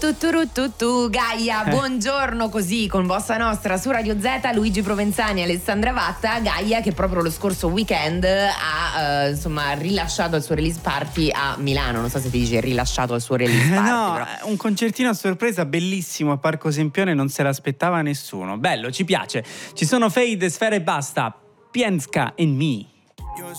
Gaia, buongiorno così con Bossa Nostra su Radio Z, Luigi Provenzani e Alessandra Vatta. Gaia che proprio lo scorso weekend ha rilasciato il suo release party a Milano. Non so se ti dice rilasciato il suo release party. No, però. Un concertino a sorpresa bellissimo a Parco Sempione, non se l'aspettava nessuno. Bello, ci piace. Ci sono Fade, Sfera e Basta, Pienska and Me.